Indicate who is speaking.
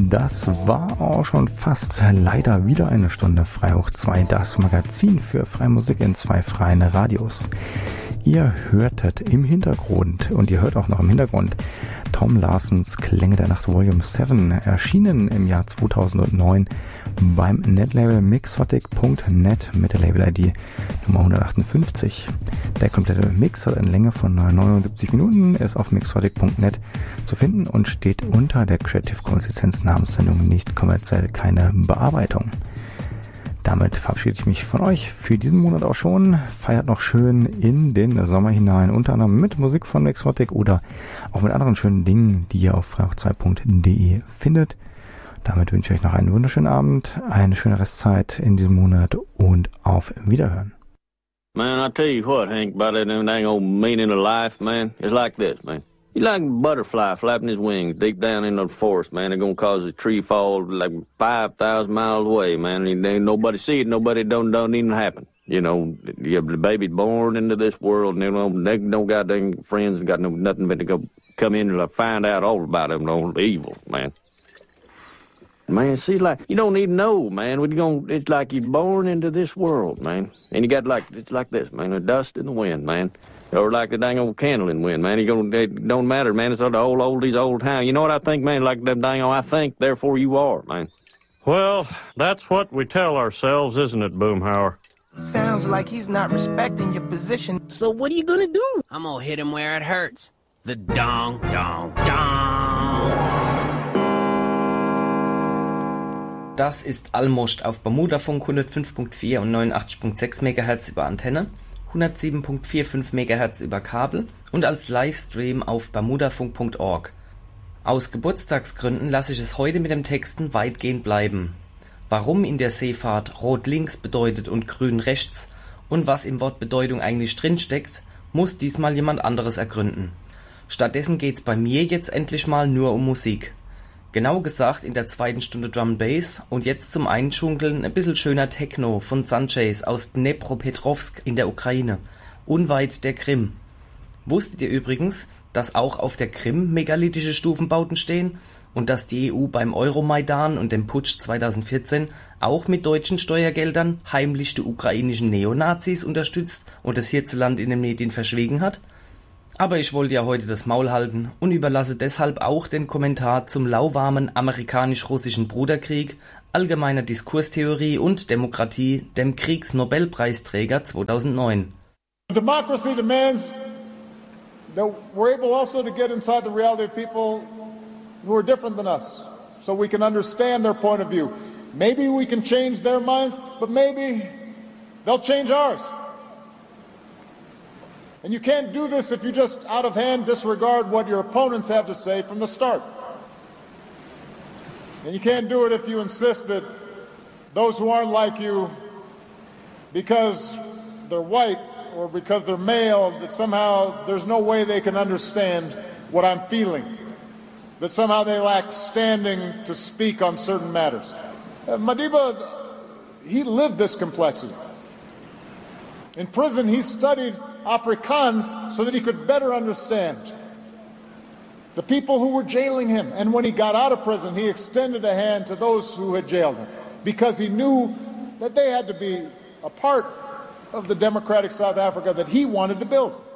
Speaker 1: Das war auch schon fast leider wieder eine Stunde Frei hoch 2, das Magazin für freie Musik in 2 freien Radios. Ihr hörtet im Hintergrund und ihr hört auch noch im Hintergrund Tom Larsens Klänge der Nacht Volume 7, erschienen im Jahr 2009 beim Netlabel Mixotic.net mit der Label-ID Nummer 158. Der komplette Mix hat eine Länge von 79 Minuten, ist auf Mixotic.net zu finden und steht unter der Creative Commons Lizenz Namenssendung nicht kommerziell, keine Bearbeitung. Damit verabschiede ich mich von euch für diesen Monat auch schon. Feiert noch schön in den Sommer hinein, unter anderem mit Musik von Mixotic oder auch mit anderen schönen Dingen, die ihr auf freihoch2.de findet. Damit wünsche ich euch noch einen wunderschönen Abend, eine schöne Restzeit in diesem Monat und auf Wiederhören.
Speaker 2: Man, I tell you what, Hank, about that dang old meaning of life, man, it's like this, man. You like a butterfly flapping his wings deep down in the forest, man. They're gonna cause a tree fall like 5,000 miles away, man. And ain't nobody see it, nobody don't even happen. You know, the baby's born into this world, and they don't got dang friends, got nothing but to go come in and find out all about them, no evil, man. Man, see, like, you don't even know, man. It's like you're born into this world, man. And you got it's like this, man, the dust in the wind, man. Or like a dang old candle in the wind, man. It don't matter, man. It's all the oldies, old time. You know what I think, man? Like them dang old, I think, therefore you are, man.
Speaker 3: Well, that's what we tell ourselves, isn't it, Boomhauer?
Speaker 4: Sounds like he's not respecting your position. So what are you gonna do?
Speaker 5: I'm gonna hit him where it hurts. The dong, dong, dong.
Speaker 6: Das ist Almost auf Bermudafunk 105.4 und 89.6 MHz über Antenne, 107.45 MHz über Kabel und als Livestream auf bermudafunk.org. Aus Geburtstagsgründen lasse ich es heute mit dem Texten weitgehend bleiben. Warum in der Seefahrt Rot links bedeutet und Grün rechts und was im Wort Bedeutung eigentlich drinsteckt, muss diesmal jemand anderes ergründen. Stattdessen geht's bei mir jetzt endlich mal nur um Musik. Genau gesagt in der zweiten Stunde Drum & Bass und jetzt zum Einschunkeln ein bisschen schöner Techno von Sanchez aus Dnepropetrovsk in der Ukraine, unweit der Krim. Wusstet ihr übrigens, dass auch auf der Krim megalithische Stufenbauten stehen und dass die EU beim Euromaidan und dem Putsch 2014 auch mit deutschen Steuergeldern heimlich die ukrainischen Neonazis unterstützt und das hierzulande in den Medien verschwiegen hat? Aber ich wollte ja heute das Maul halten und überlasse deshalb auch den Kommentar zum lauwarmen amerikanisch-russischen Bruderkrieg, allgemeiner Diskurstheorie und Demokratie dem Kriegsnobelpreisträger 2009.
Speaker 7: Democracy demands that we're able also to get inside the reality of people who are different than us, so we can understand their point of view. Maybe we can change their minds, but maybe they'll change ours. And you can't do this if you just out of hand disregard what your opponents have to say from the start. And you can't do it if you insist that those who aren't like you, because they're white or because they're male, that somehow there's no way they can understand what I'm feeling, that somehow they lack standing to speak on certain matters. Madiba, he lived this complexity. In prison, he studied Afrikaans so that he could better understand the people who were jailing him. And when he got out of prison, he extended a hand to those who had jailed him because he knew that they had to be a part of the democratic South Africa that he wanted to build.